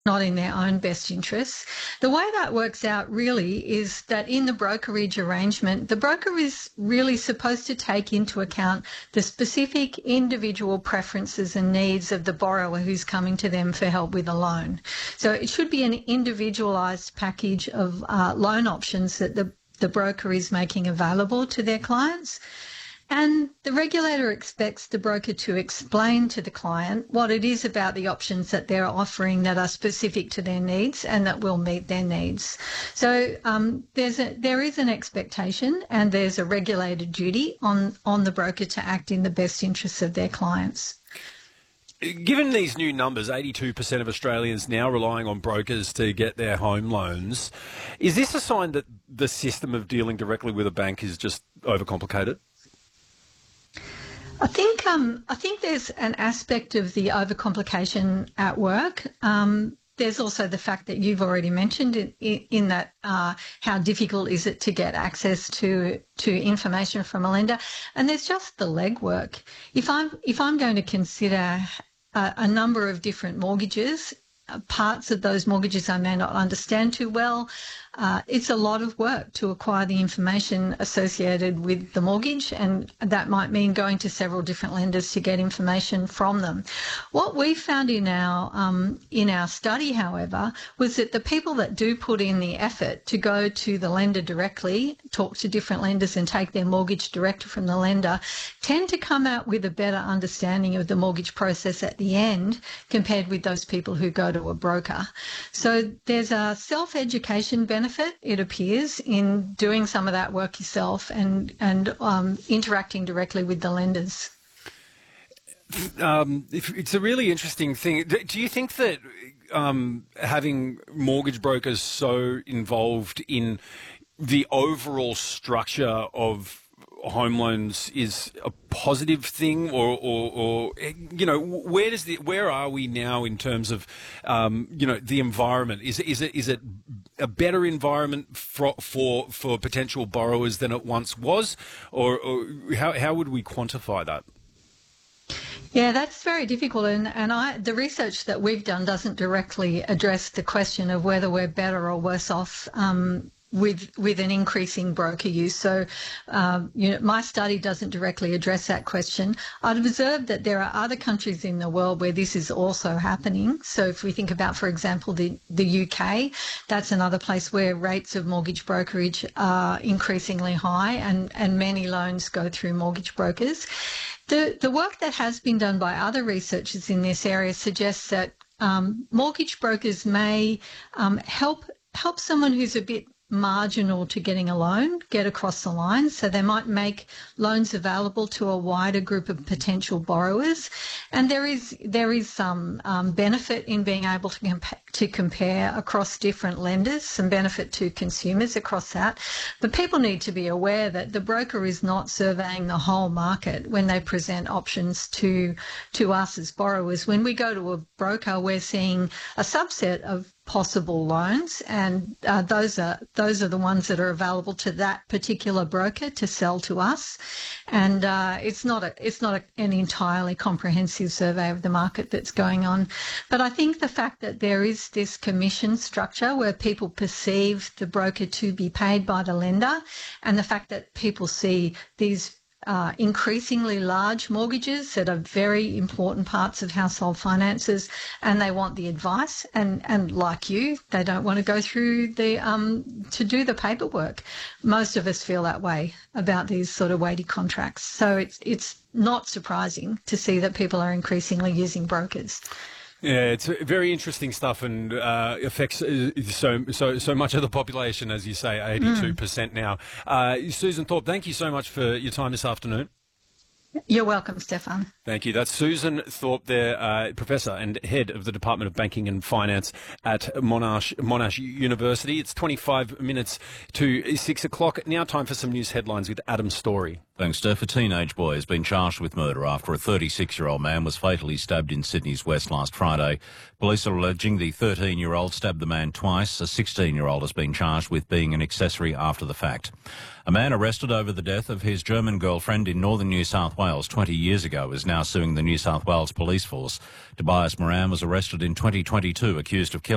not in their own best interests. The way that works out really is that in the brokerage arrangement, the broker is really supposed to take into account the specific individual preferences and needs of the borrower who's coming to them for help with a loan. So it should be an individualised package of loan options that the broker is making available to their clients. And the regulator expects the broker to explain to the client what it is about the options that they're offering that are specific to their needs and that will meet their needs. So there is an expectation and there's a regulated duty on the broker to act in the best interests of their clients. Given these new numbers, 82% of Australians now relying on brokers to get their home loans, is this a sign that the system of dealing directly with a bank is just overcomplicated? I think there's an aspect of the overcomplication at work. There's also the fact that you've already mentioned in that how difficult is it to get access to information from a lender, and there's just the legwork. If I'm going to consider a number of different mortgages, parts of those mortgages I may not understand too well. It's a lot of work to acquire the information associated with the mortgage, and that might mean going to several different lenders to get information from them. What we found in our study, however, was that the people that do put in the effort to go to the lender directly, talk to different lenders and take their mortgage direct from the lender, tend to come out with a better understanding of the mortgage process at the end compared with those people who go to a broker. So there's a self-education benefit, it appears, in doing some of that work yourself and interacting directly with the lenders. It's a really interesting thing. Do you think that having mortgage brokers so involved in the overall structure of home loans is a positive thing, or you know, where are we now in terms of you know, the environment? Is it a better environment for potential borrowers than it once was, or how would we quantify that? Yeah, that's very difficult, and the research that we've done doesn't directly address the question of whether we're better or worse off with an increasing broker use. So, my study doesn't directly address that question. I've observed that there are other countries in the world where this is also happening. So if we think about, for example, the UK, that's another place where rates of mortgage brokerage are increasingly high, and many loans go through mortgage brokers. The work that has been done by other researchers in this area suggests that mortgage brokers may help someone who's a bit marginal to getting a loan get across the line. So they might make loans available to a wider group of potential borrowers, and there is some benefit in being able to compare across different lenders, some benefit to consumers across that. But people need to be aware that the broker is not surveying the whole market when they present options to us as borrowers. When we go to a broker, we're seeing a subset of possible loans, and those are the ones that are available to that particular broker to sell to us. And it's not an entirely comprehensive survey of the market that's going on. But I think the fact that there is this commission structure where people perceive the broker to be paid by the lender, and the fact that people see these increasingly large mortgages that are very important parts of household finances, and they want the advice, and like you, they don't want to go through to do the paperwork. Most of us feel that way about these sort of weighty contracts. So it's not surprising to see that people are increasingly using brokers. Yeah, it's very interesting stuff, and affects so much of the population, as you say, 82% now. Susan Thorpe, thank you so much for your time this afternoon. You're welcome, Stefan. Thank you. That's Susan Thorpe there, Professor and Head of the Department of Banking and Finance at Monash University. It's 25 minutes to 6 o'clock. Now time for some news headlines with Adam Story. Thanks, Steph. A teenage boy has been charged with murder after a 36-year-old man was fatally stabbed in Sydney's West last Friday. Police are alleging the 13-year-old stabbed the man twice. A 16-year-old has been charged with being an accessory after the fact. A man arrested over the death of his German girlfriend in northern New South Wales 20 years ago is now suing the New South Wales Police Force. Tobias Moran was arrested in 2022 accused of killing